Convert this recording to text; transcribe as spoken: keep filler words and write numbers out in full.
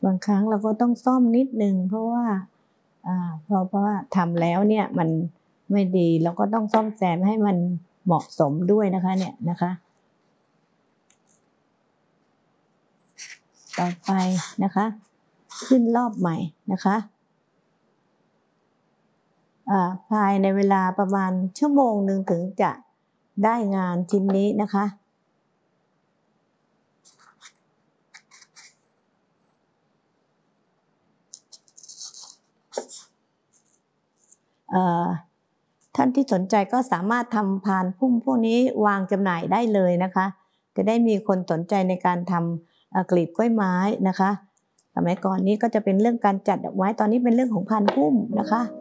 บางครั้งเราก็ต้องซ่อมนิดนึงเพราะว่าอ่าเพราะเพราะว่าทำแล้วเนี่ยมันไม่ดีเราก็ต้องซ่อมแซมให้มันเหมาะสมด้วยนะคะเนี่ยนะคะต่อไปนะคะขึ้นรอบใหม่นะคะภายในเวลาประมาณชั่วโมงหนึ่งถึงจะได้งานชิ้นนี้นะคะท่านที่สนใจก็สามารถทำพานพุ่มพวกนี้วางจำหน่ายได้เลยนะคะจะได้มีคนสนใจในการทำกลีบกล้วยไม้นะคะสมัยก่อนนี้ก็จะเป็นเรื่องการจัดดอกไม้ตอนนี้เป็นเรื่องของพานพุ่มนะคะ